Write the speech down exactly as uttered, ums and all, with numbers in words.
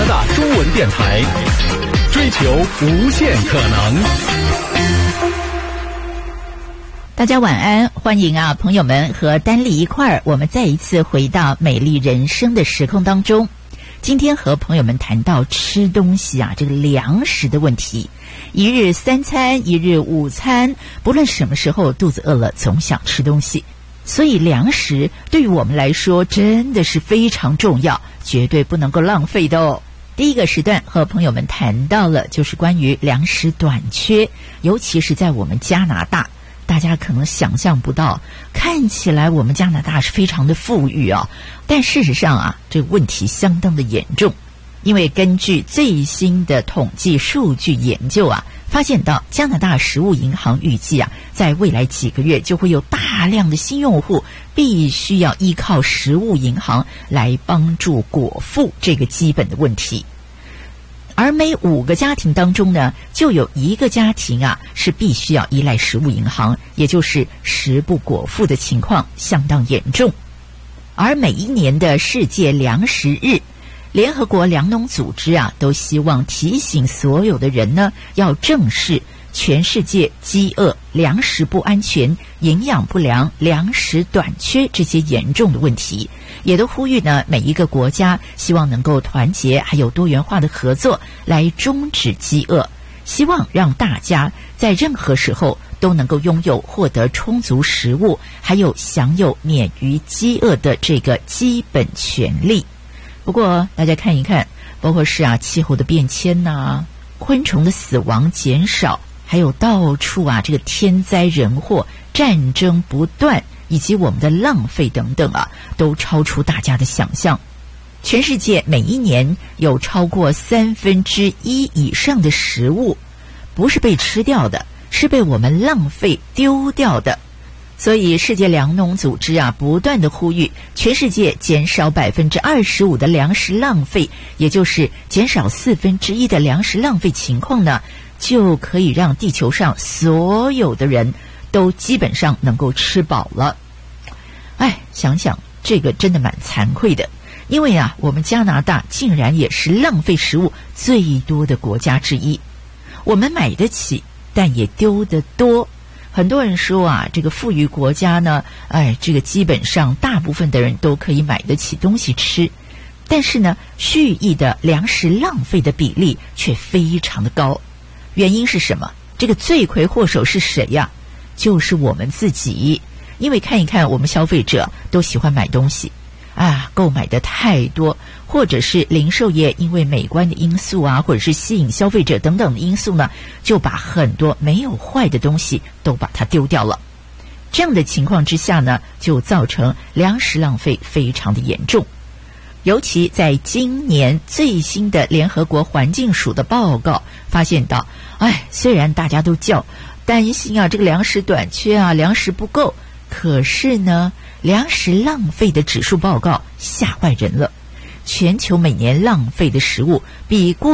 大中文电台，追求无限可能。 大家晚安，欢迎啊，朋友们和丹丽一块儿，我们再一次回到美丽人生的时空当中。今天和朋友们谈到吃东西啊，这个粮食的问题。一日三餐，一日午餐，不论什么时候肚子饿了，总想吃东西。所以粮食对于我们来说真的是非常重要，绝对不能够浪费的哦。第一个时段和朋友们谈到了就是关于粮食短缺，尤其是在我们加拿大。大家可能想象不到，看起来我们加拿大是非常的富裕啊，但事实上啊，这个问题相当的严重。因为根据最新的统计数据研究啊，发现到加拿大食物银行预计啊，在未来几个月就会有大量的新用户必须要依靠食物银行来帮助果腹这个基本的问题。而每五个家庭当中呢，就有一个家庭啊是必须要依赖食物银行，也就是食不果腹的情况相当严重。而每一年的世界粮食日，联合国粮农组织啊都希望提醒所有的人呢，要正视全世界饥饿、粮食不安全、营养不良、粮食短缺这些严重的问题，也都呼吁呢每一个国家希望能够团结还有多元化的合作来终止饥饿，希望让大家在任何时候都能够拥有获得充足食物，还有享有免于饥饿的这个基本权利。不过大家看一看，包括是啊气候的变迁啊，昆虫的死亡减少，还有到处啊这个天灾人祸、战争不断，以及我们的浪费等等啊，都超出大家的想象。全世界每一年有超过三分之一以上的食物不是被吃掉的，是被我们浪费丢掉的。所以世界粮农组织啊不断的呼吁全世界减少百分之二十五的粮食浪费，也就是减少四分之一的粮食浪费情况呢，就可以让地球上所有的人都基本上能够吃饱了。哎，想想这个真的蛮惭愧的，因为啊我们加拿大竟然也是浪费食物最多的国家之一。我们买得起，但也丢得多。很多人说啊，这个富裕国家呢，哎，这个基本上大部分的人都可以买得起东西吃，但是呢，蓄意的粮食浪费的比例却非常的高。原因是什么？这个罪魁祸首是谁呀？就是我们自己。因为看一看我们消费者都喜欢买东西啊，购买的太多，或者是零售业因为美观的因素啊，或者是吸引消费者等等的因素呢，就把很多没有坏的东西都把它丢掉了。这样的情况之下呢，就造成粮食浪费非常的严重。尤其在今年最新的联合国环境署的报告发现到，哎，虽然大家都叫担心啊这个粮食短缺啊，粮食不够，可是呢粮食浪费的指数报告吓坏人了。全球每年浪费的食物比过